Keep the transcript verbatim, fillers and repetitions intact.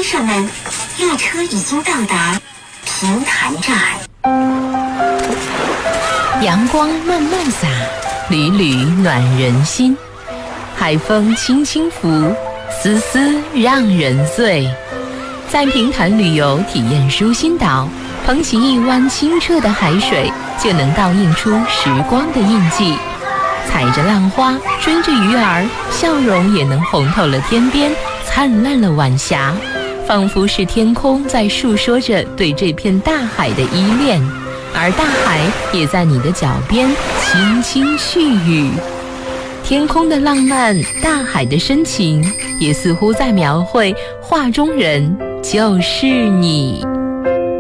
生们，列车已经到达平潭站。 阳光慢慢洒，缕缕暖人心。海风轻轻拂，丝丝让人醉。在平潭旅游体验舒心岛，捧起一湾清澈的海水，就能倒映出时光的印记。踩着浪花，追着鱼儿，笑容也能红透了天边，灿烂了晚霞，仿佛是天空在诉说着对这片大海的依恋，而大海也在你的脚边轻轻絮语。天空的浪漫，大海的深情，也似乎在描绘画中人就是你。